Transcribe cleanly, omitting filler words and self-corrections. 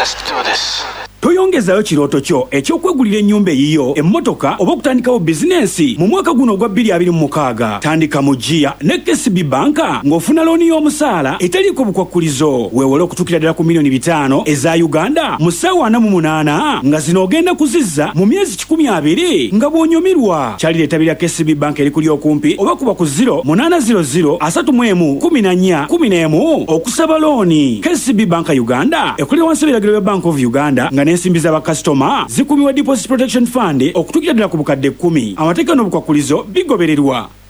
Let's do this. Toyongezayo kirooto kyo ekyokwegulira ennyumba eyiyo emmotoka oba okutandikawo bizinensi mu mwaka guno ogwa 2026. Tandika mu GIA ne KCB banka ng'ofuna looni y'omusaala etaliiko bukwakkulizo. Weewole okutuukira ddala ku $5,000,000 eza Uganda mu ssaawa 48 nga zino ogenda kuzizza mu myezi 12 nga bw'onyumirwa. Kyalira ettabi lya KCB banka erikuli okumpi oba kuba ku 0800 31 14 11 okusaba looni. KCB banka Uganda ekolera wansi w'ebiragiro bya Bank of Uganda nga n'ensimbi z'abakasitoma zikuumibwa Deposit Protection Fund okutuukira ddala ku bukadde 10. Amateeka n'obukwakkulizo bigobererwa.